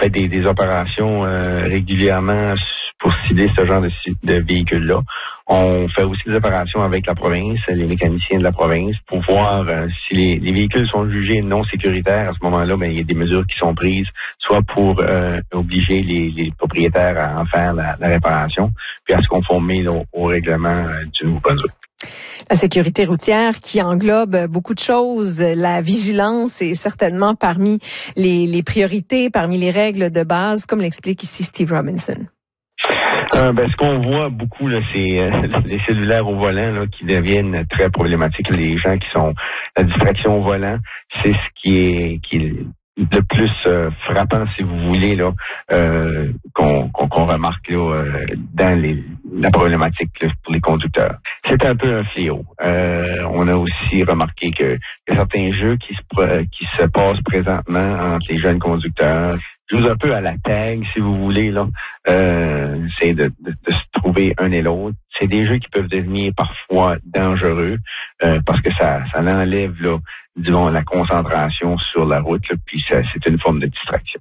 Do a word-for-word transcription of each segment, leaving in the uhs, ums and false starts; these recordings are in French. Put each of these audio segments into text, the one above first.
fait des, des opérations euh, régulièrement pour cibler ce genre de, de véhicules-là. On fait aussi des opérations avec la province, les mécaniciens de la province, pour voir euh, si les, les véhicules sont jugés non sécuritaires. À ce moment-là, ben, il y a des mesures qui sont prises, soit pour euh, obliger les, les propriétaires à en faire la, la réparation, puis à se conformer là, au, au règlement euh, du Nouveau-Brunswick. La sécurité routière qui englobe beaucoup de choses. La vigilance est certainement parmi les, les priorités, parmi les règles de base, comme l'explique ici Steve Robinson. Euh, ben, ce qu'on voit beaucoup, là, c'est euh, les cellulaires au volant là, qui deviennent très problématiques. Les gens qui sont la distraction au volant, c'est ce qui est qui est le plus euh, frappant, si vous voulez, là, euh, qu'on, qu'on, qu'on remarque là, euh, dans les, la problématique là, pour les conducteurs. C'est un peu un fléau. Euh, on a aussi remarqué que, que certains jeux qui se qui se passent présentement entre les jeunes conducteurs jouent un peu à la tag, si vous voulez, là. Euh, c'est de, de, de se trouver un et l'autre. C'est des jeux qui peuvent devenir parfois dangereux euh, parce que ça, ça enlève là, disons, la concentration sur la route, là, puis ça, c'est une forme de distraction.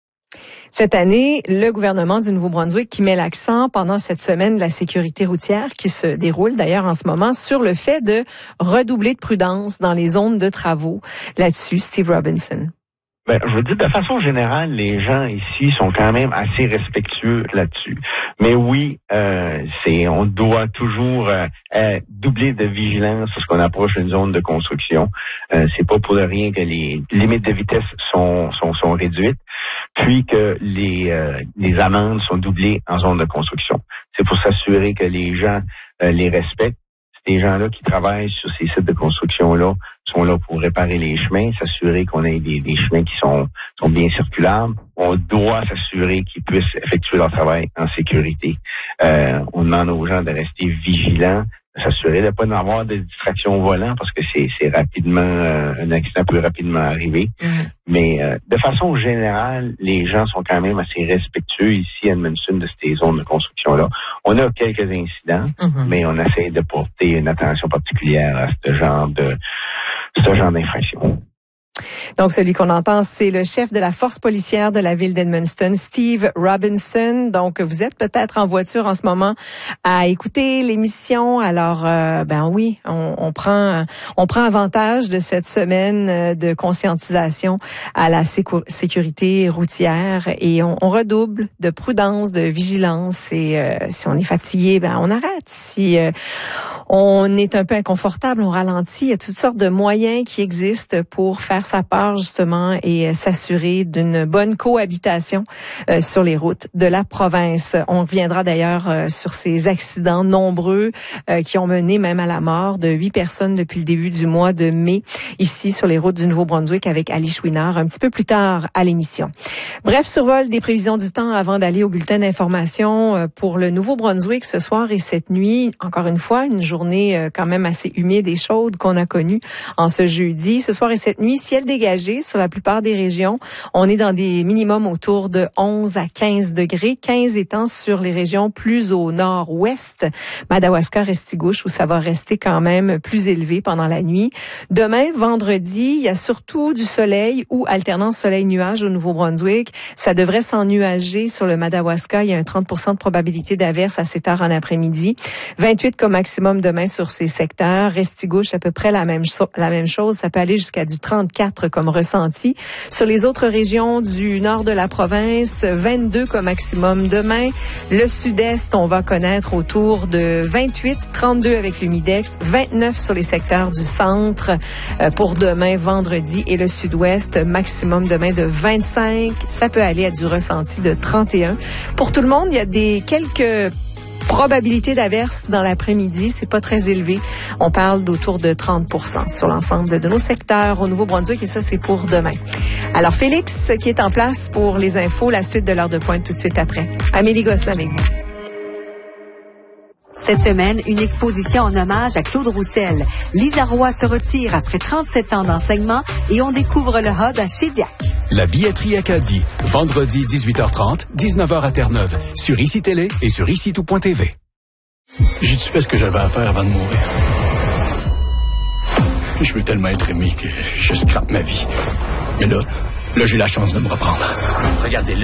Cette année, le gouvernement du Nouveau-Brunswick qui met l'accent pendant cette semaine de la sécurité routière qui se déroule d'ailleurs en ce moment sur le fait de redoubler de prudence dans les zones de travaux. Là-dessus, Steve Robinson. Ben, je veux dire, de façon générale, les gens ici sont quand même assez respectueux là-dessus. Mais oui, euh, c'est, on doit toujours euh, euh, doubler de vigilance lorsqu'on approche une zone de construction. Euh, c'est pas pour rien que les limites de vitesse sont sont, sont réduites, puis que les euh, les amendes sont doublées en zone de construction. C'est pour s'assurer que les gens euh, les respectent. Ces gens-là qui travaillent sur ces sites de construction-là sont là pour réparer les chemins, s'assurer qu'on ait des, des chemins qui sont, sont bien circulables. On doit s'assurer qu'ils puissent effectuer leur travail en sécurité. Euh, on demande aux gens de rester vigilants, de s'assurer de ne pas avoir de distraction au volant parce que c'est, c'est rapidement, euh, un accident peut rapidement arriver. Mmh. Mais euh, de façon générale, les gens sont quand même assez respectueux ici à Edmundston de ces zones de construction-là. On a quelques incidents, mmh. mais on essaie de porter une attention particulière à ce genre de ce genre d'infraction. Donc, celui qu'on entend, c'est le chef de la force policière de la ville d'Edmundston, Steve Robinson. Donc, vous êtes peut-être en voiture en ce moment à écouter l'émission. Alors, euh, ben oui, on, on prend on prend avantage de cette semaine de conscientisation à la sécu- sécurité routière et on, on redouble de prudence, de vigilance. Et euh, si on est fatigué, ben on arrête. Si euh, on est un peu inconfortable, on ralentit. Il y a toutes sortes de moyens qui existent pour faire sa part justement et s'assurer d'une bonne cohabitation euh, sur les routes de la province. On reviendra d'ailleurs euh, sur ces accidents nombreux euh, qui ont mené même à la mort de huit personnes depuis le début du mois de mai ici sur les routes du Nouveau-Brunswick avec Ali Chouinard un petit peu plus tard à l'émission. Bref, survol des prévisions du temps avant d'aller au bulletin d'information euh, pour le Nouveau-Brunswick ce soir et cette nuit. Encore une fois, une journée euh, quand même assez humide et chaude qu'on a connue en ce jeudi. Ce soir et cette nuit, ciel dégagé sur la plupart des régions. On est dans des minimums autour de onze à quinze degrés, quinze étant sur les régions plus au nord-ouest, Madawaska, Restigouche, où ça va rester quand même plus élevé pendant la nuit. Demain, vendredi, il y a surtout du soleil ou alternance soleil-nuage au Nouveau-Brunswick. Ça devrait s'ennuager sur le Madawaska. Il y a un trente pour cent de probabilité d'averse assez tard en après-midi. vingt-huit comme maximum demain sur ces secteurs. Restigouche, à peu près la même, cho- la même chose. Ça peut aller jusqu'à du trente-quatre comme ressenti. Sur les autres régions du nord de la province, vingt-deux comme maximum demain. Le sud-est, on va connaître autour de vingt-huit, trente-deux avec l'humidex, vingt-neuf sur les secteurs du centre euh, pour demain, vendredi, et le sud-ouest, maximum demain de vingt-cinq. Ça peut aller à du ressenti de trente et un. Pour tout le monde, il y a des quelques probabilité d'averse dans l'après-midi, c'est pas très élevé. On parle d'autour de trente pour cent sur l'ensemble de nos secteurs au Nouveau-Brunswick et ça, c'est pour demain. Alors, Félix qui est en place pour les infos, la suite de l'heure de pointe tout de suite après. Amélie Gosselin avec vous. Cette semaine, une exposition en hommage à Claude Roussel. Lisa Roy se retire après trente-sept ans d'enseignement et on découvre le hub à Shediac. La billetterie Acadie, vendredi dix-huit heures trente, dix-neuf heures à Terre-Neuve, sur Ici Télé et sur ici tout point t v. J'ai-tu fait ce que j'avais à faire avant de mourir? Je veux tellement être aimé que je scrape ma vie. Mais là, là j'ai la chance de me reprendre. Regardez-le.